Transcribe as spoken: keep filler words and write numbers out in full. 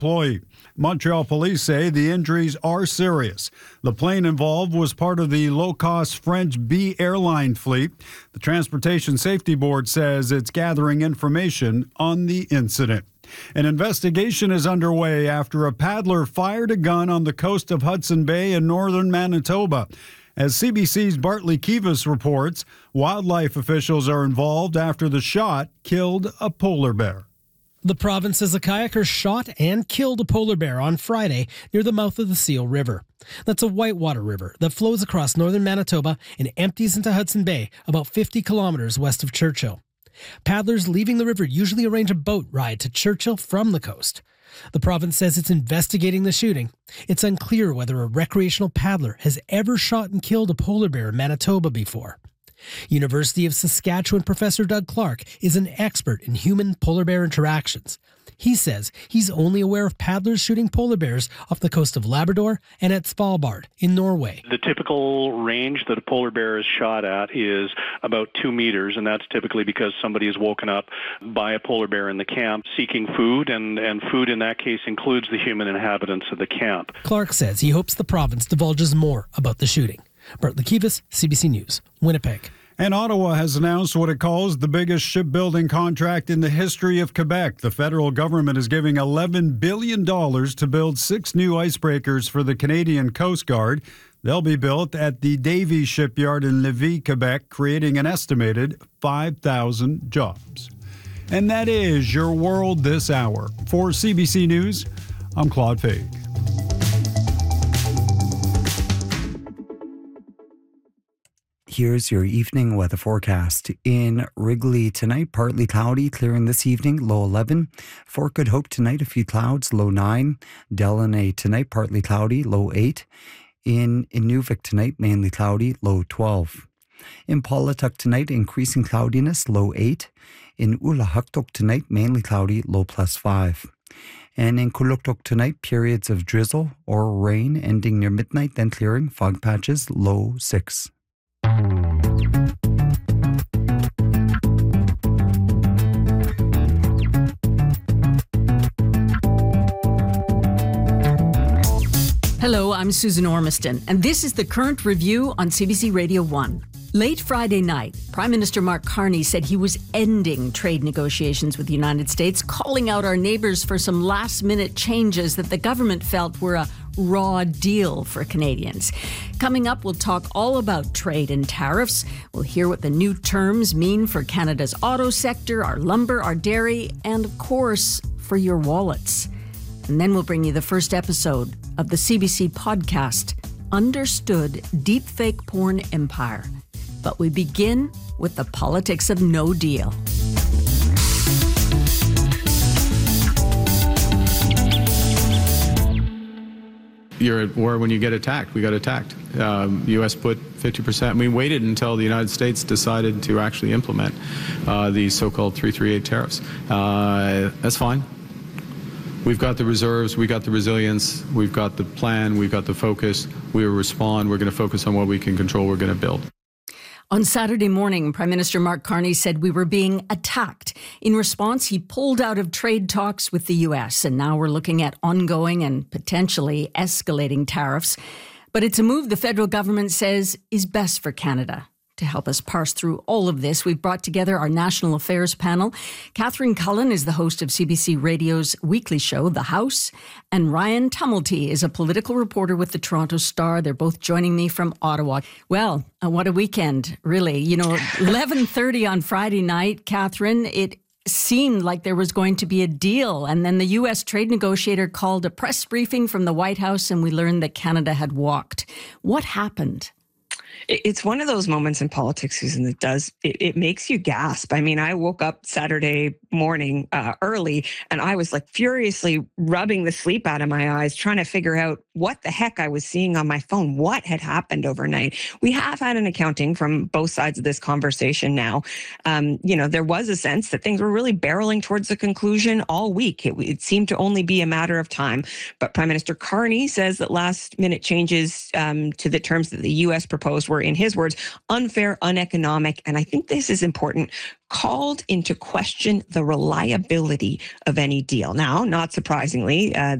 employee. Montreal police say the injuries are serious. The plane involved was part of the low-cost French B airline fleet. The Transportation Safety Board says it's gathering information on the incident. An investigation is underway after a paddler fired a gun on the coast of Hudson Bay in northern Manitoba. As C B C's Bartley Kivas reports, wildlife officials are involved after the shot killed a polar bear. The province says a kayaker shot and killed a polar bear on Friday near the mouth of the Seal River. That's a whitewater river that flows across northern Manitoba and empties into Hudson Bay about fifty kilometers west of Churchill. Paddlers leaving the river usually arrange a boat ride to Churchill from the coast. The province says it's investigating the shooting. It's unclear whether a recreational paddler has ever shot and killed a polar bear in Manitoba before. University of Saskatchewan professor Doug Clark is an expert in human polar bear interactions. He says he's only aware of paddlers shooting polar bears off the coast of Labrador and at Svalbard in Norway. The typical range that a polar bear is shot at is about two meters, and that's typically because somebody is woken up by a polar bear in the camp seeking food, and, and food in that case includes the human inhabitants of the camp. Clark says he hopes the province divulges more about the shooting. Bartley Kivas, C B C News, Winnipeg. And Ottawa has announced what it calls the biggest shipbuilding contract in the history of Quebec. The federal government is giving eleven billion dollars to build six new icebreakers for the Canadian Coast Guard. They'll be built at the Davie Shipyard in Lévis, Quebec, creating an estimated five thousand jobs. And that is your world this hour. For C B C News, I'm Claude Fade. Here's your evening weather forecast. In Wrigley tonight, partly cloudy, clearing this evening, low eleven. Fort Good Hope tonight, a few clouds, low nine. Delaney tonight, partly cloudy, low eight. In Inuvik tonight, mainly cloudy, low twelve. In Paulatuk tonight, increasing cloudiness, low eight. In Ulahaktok tonight, mainly cloudy, low plus five. And in Kuluktok tonight, periods of drizzle or rain ending near midnight, then clearing, fog patches, low six. Hello, I'm Susan Ormiston, and this is the Current Review on C B C Radio one. Late Friday night, Prime Minister Mark Carney said he was ending trade negotiations with the United States, calling out our neighbours for some last-minute changes that the government felt were a raw deal for Canadians. Coming up, we'll talk all about trade and tariffs. We'll hear what the new terms mean for Canada's auto sector, our lumber, our dairy, and of course, for your wallets. And then we'll bring you the first episode of the C B C podcast, Understood Deepfake Porn Empire. But we begin with the politics of no deal. You're at war when you get attacked. We got attacked. Um, U S put fifty percent. We waited until the United States decided to actually implement uh, these so-called three thirty-eight tariffs. Uh, that's fine. We've got the reserves, we got the resilience, we've got the plan, we've got the focus. We will respond. We're going to focus on what we can control. We're going to build. On Saturday morning, Prime Minister Mark Carney said we were being attacked. In response, he pulled out of trade talks with the U S, and now we're looking at ongoing and potentially escalating tariffs. But it's a move the federal government says is best for Canada. To help us parse through all of this, we've brought together our national affairs panel. Catherine Cullen is the host of C B C Radio's weekly show, The House, and Ryan Tumulty is a political reporter with the Toronto Star. They're both joining me from Ottawa. Well, uh, what a weekend, really. You know, eleven thirty on Friday night, Catherine, it seemed like there was going to be a deal. And then the U S trade negotiator called a press briefing from the White House, and we learned that Canada had walked. What happened? It's one of those moments in politics, Susan, that does, it, it makes you gasp. I mean, I woke up Saturday morning uh, early, and I was like furiously rubbing the sleep out of my eyes, trying to figure out what the heck I was seeing on my phone, what had happened overnight. We have had an accounting from both sides of this conversation now. Um, you know, there was a sense that things were really barreling towards a conclusion all week. It, it seemed to only be a matter of time. But Prime Minister Carney says that last minute changes um, to the terms that the U S proposed were, in his words, unfair, uneconomic, and I think this is important, called into question the reliability of any deal. Now, not surprisingly, uh,